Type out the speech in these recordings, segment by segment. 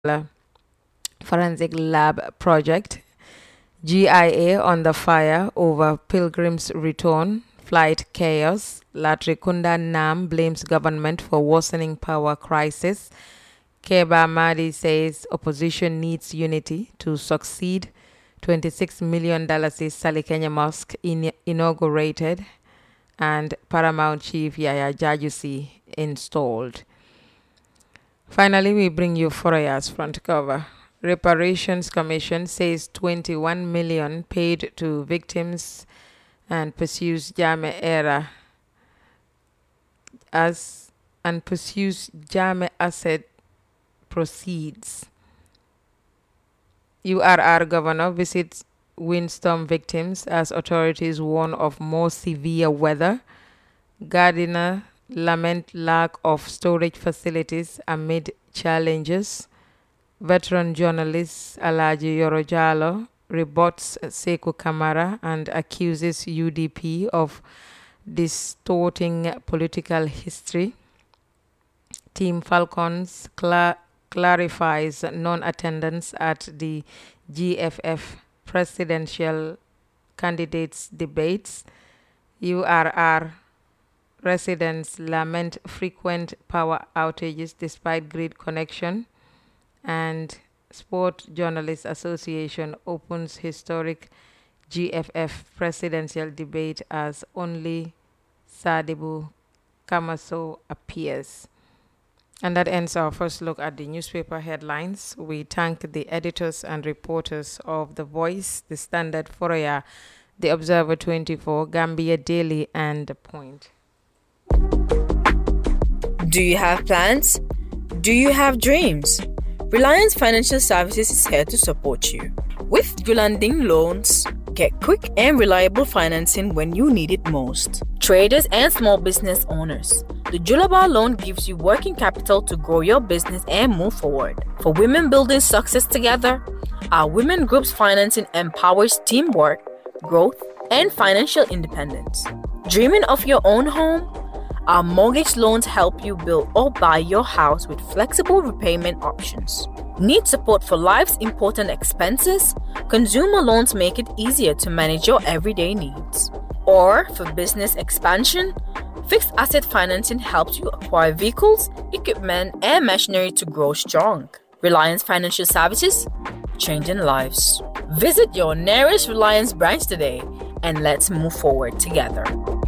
Forensic Lab project. GIA on the fire over Pilgrim's return. Flight chaos. Latrikunda Nam blames government for worsening power crisis. Keba Madi says opposition needs unity to succeed. $26 million is Sali Kenya Mosque inaugurated. And Paramount Chief Yaya Jajusi installed. Finally, we bring you Foraya's front cover. Reparations Commission says 21 million paid to victims and pursues Jame era pursues Jame asset proceeds. URR governor visits windstorm victims as authorities warn of more severe weather. Gardiner lament lack of storage facilities amid challenges. Veteran journalist Alaji Yorojalo rebuts Sekou Kamara and accuses UDP of distorting political history. Team Falcons clarifies non-attendance at the GFF presidential candidates debates. URR residents lament frequent power outages despite grid connection. And Sport Journalists Association opens historic GFF presidential debate as only Sadibu Kamaso appears. And that ends our first look at the newspaper headlines. We thank the editors and reporters of The Voice, The Standard, Foraya, The Observer 24, Gambia Daily, and The Point. Do you have plans? Do you have dreams? Reliance Financial Services is here to support you. With Julanding Loans, get quick and reliable financing when you need it most. Traders and small business owners, the Julaba loan gives you working capital to grow your business and move forward. For women building success together, our women group's financing empowers teamwork, growth, and financial independence. Dreaming of your own home? Our mortgage loans help you build or buy your house with flexible repayment options. Need support for life's important expenses? Consumer loans make it easier to manage your everyday needs. Or for business expansion? Fixed asset financing helps you acquire vehicles, equipment, and machinery to grow strong. Reliance Financial Services, changing lives. Visit your nearest Reliance branch today and let's move forward together.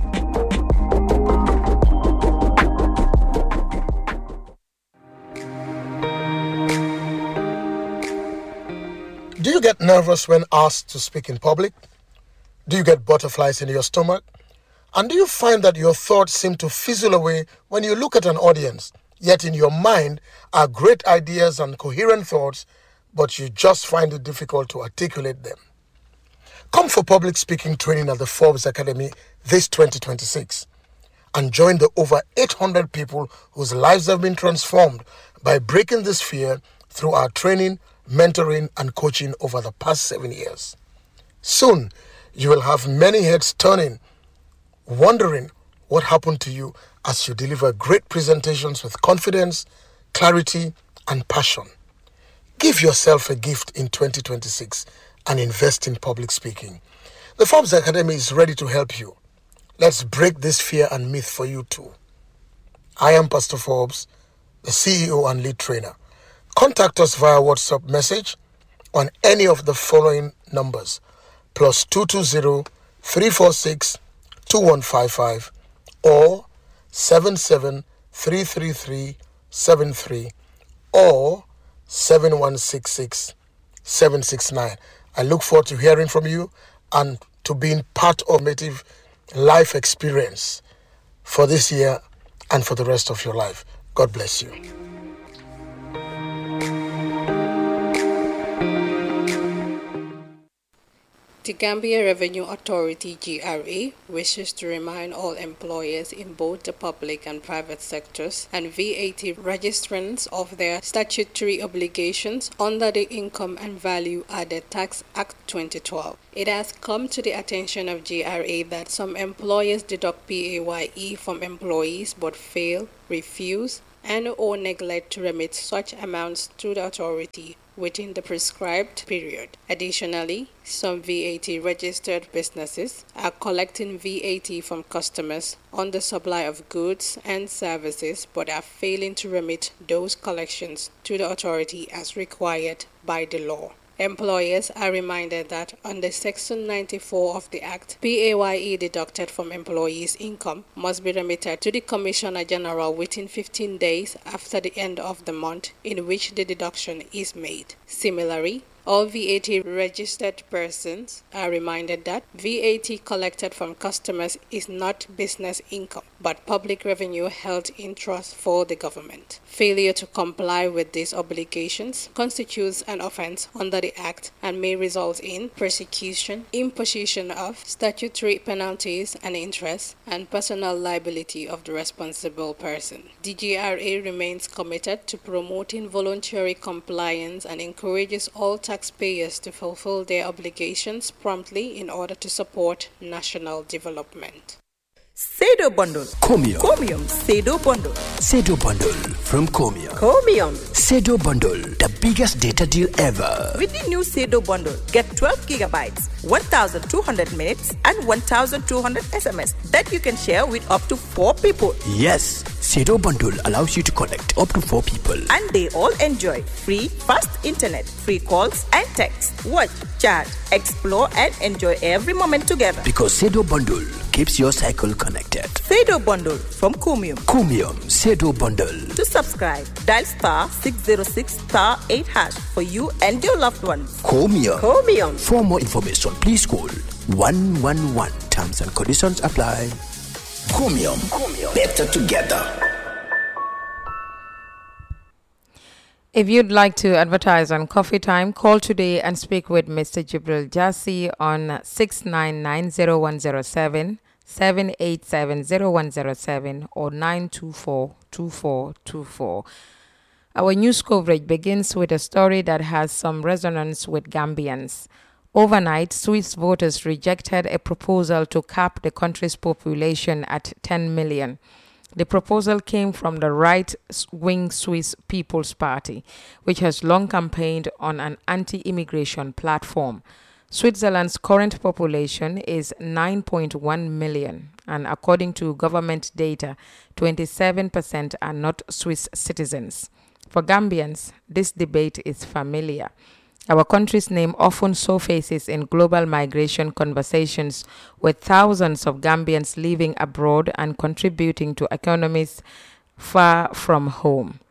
Do you get nervous when asked to speak in public? Do you get butterflies in your stomach? And do you find that your thoughts seem to fizzle away when you look at an audience, yet in your mind are great ideas and coherent thoughts, but you just find it difficult to articulate them? Come for public speaking training at the Forbes Academy this 2026 and join the over 800 people whose lives have been transformed by breaking this fear through our training, mentoring, and coaching over the past 7 years. Soon, you will have many heads turning, wondering what happened to you as you deliver great presentations with confidence, clarity, and passion. Give yourself a gift in 2026 and invest in public speaking. The Forbes Academy is ready to help you. Let's break this fear and myth for you too. I am Pastor Forbes, the CEO and lead trainer. Contact us via WhatsApp message on any of the following numbers: +220 346 2155 or 77333 73 or 7166 769. I look forward to hearing from you and to being part of native life experience for this year and for the rest of your life. God bless you. The Gambia Revenue Authority (GRA) wishes to remind all employers in both the public and private sectors and VAT registrants of their statutory obligations under the Income and Value Added Tax Act 2012. It has come to the attention of GRA that some employers deduct PAYE from employees but fail, refuse, and/or neglect to remit such amounts to the authority within the prescribed period. Additionally, some VAT-registered businesses are collecting VAT from customers on the supply of goods and services but are failing to remit those collections to the authority as required by the law. Employers are reminded that under Section 94 of the Act, PAYE deducted from employees' income must be remitted to the Commissioner General within 15 days after the end of the month in which the deduction is made. Similarly, all VAT-registered persons are reminded that VAT collected from customers is not business income, but public revenue held in trust for the government. Failure to comply with these obligations constitutes an offense under the Act and may result in prosecution, imposition of statutory penalties and interest, and personal liability of the responsible person. The GRA remains committed to promoting voluntary compliance and encourages all taxpayers to fulfill their obligations promptly in order to support national development. Sedo Bundle. Comium. Comium. Sedo Bundle. Sedo Bundle from Comium. Comium. Sedo Bundle, the biggest data deal ever. With the new Sedo Bundle, get 12 gigabytes, 1,200 minutes, and 1,200 SMS that you can share with up to 4 people. Yes, Sedo Bundle allows you to connect up to 4 people. And they all enjoy free, fast internet, free calls and text. Watch, chat, explore, and enjoy every moment together. Because Sedo Bundle keeps your cycle connected. Sedo Bundle from Comium. Comium Sedo Bundle. To subscribe, dial *606*8# for you and your loved ones. Comium. Comium. For more information, please call 111. Terms and conditions apply. Comium. Better together. If you'd like to advertise on Coffee Time, call today and speak with Mr. Jibril Jassi on 6990107, 7870107 or 924-2424. Our news coverage begins with a story that has some resonance with Gambians. Overnight, Swiss voters rejected a proposal to cap the country's population at 10 million. The proposal came from the right-wing Swiss People's Party, which has long campaigned on an anti-immigration platform. Switzerland's current population is 9.1 million, and according to government data, 27% are not Swiss citizens. For Gambians, this debate is familiar. Our country's name often surfaces in global migration conversations, with thousands of Gambians living abroad and contributing to economies far from home.